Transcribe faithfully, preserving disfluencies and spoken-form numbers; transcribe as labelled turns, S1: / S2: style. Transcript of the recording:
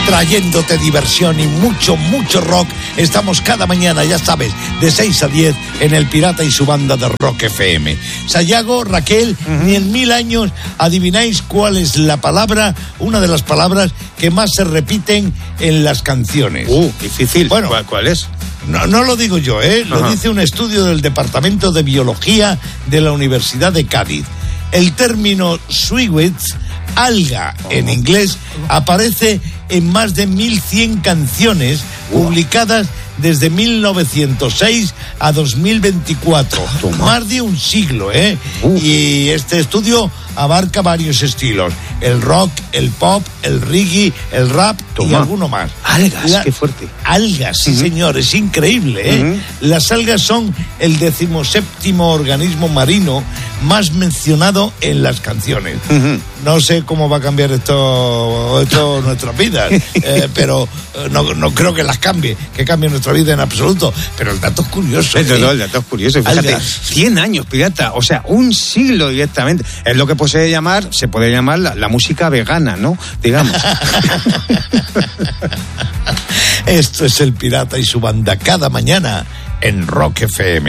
S1: trayéndote diversión y mucho, mucho rock. Estamos cada mañana, ya sabes, de seis a diez en El Pirata y su banda de Rock F M. Sayago, Raquel, uh-huh. ni en mil años adivináis cuál es la palabra, una de las palabras que más se repiten en las canciones.
S2: Uh, difícil.
S1: Bueno,
S2: ¿Cuál, cuál es?
S1: No, no lo digo yo, ¿eh? Lo
S2: Ajá.
S1: dice un estudio del Departamento de Biología de la Universidad de Cádiz. El término Swigwitz, alga oh. en inglés, aparece en más de mil cien canciones wow. publicadas desde mil novecientos seis a dos mil veinticuatro. Toma. Más de un siglo, ¿eh? Uh. Y este estudio abarca varios estilos: el rock, el pop, el reggae, el rap Toma. y alguno más.
S2: Algas,
S1: La,
S2: qué fuerte.
S1: Algas, sí uh-huh. señor, es increíble, ¿eh? Uh-huh. Las algas son el decimoséptimo organismo marino más mencionado en las canciones. Uh-huh. No sé cómo va a cambiar esto, esto nuestras vidas, eh, pero no, no creo que las cambie, que cambie nuestra vida en absoluto. Pero el dato es curioso.
S2: No, no, el dato es curioso. Fíjate, algas. cien años, pirata, o sea, un siglo directamente. Es lo que puede llamar, se puede llamar la, la música vegana, ¿no? Digamos.
S1: Esto es El Pirata y su banda cada mañana en Rock F M.